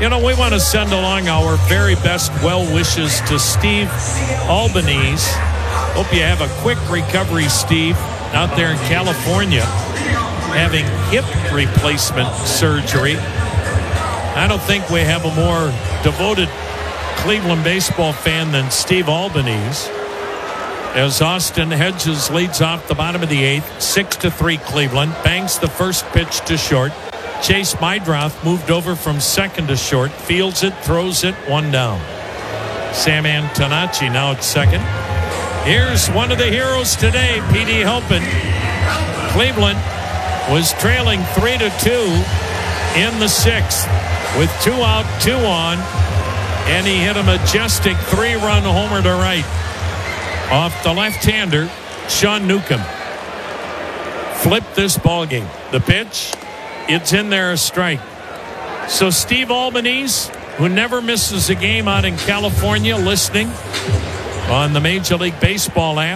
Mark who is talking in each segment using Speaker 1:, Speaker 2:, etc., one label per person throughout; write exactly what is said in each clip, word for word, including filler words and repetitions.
Speaker 1: You know, we want to send along our very best well wishes to Steve Albanese. Hope you have a quick recovery, Steve, out there in California, having hip replacement surgery. I don't think we have a more devoted Cleveland baseball fan than Steve Albanese. As Austin Hedges leads off the bottom of the eighth, six to three Cleveland, bangs the first pitch to short. Chase Meidroth moved over from second to short, fields it, throws it, one down. Sam Antonacci now at second. Here's one of the heroes today, P D Helpin. Cleveland was trailing three to two in the sixth with two out, two on, and he hit a majestic three-run homer to right off the left-hander, Sean Newcomb. Flipped this ballgame. The pitch, it's in there, a strike. So Steve Albanese, who never misses a game out in California, listening on the Major League Baseball app.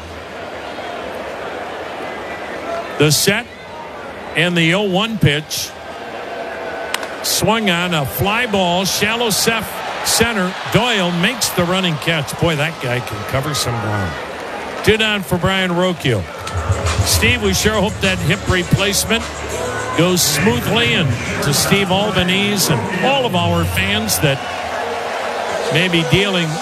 Speaker 1: The set and the oh one pitch. Swung on a fly ball, shallow center. Doyle makes the running catch. Boy, that guy can cover some ground. Two down for Brian Rocchio. Steve, we sure hope that hip replacement goes smoothly, and to Steve Albanese and all of our fans that may be dealing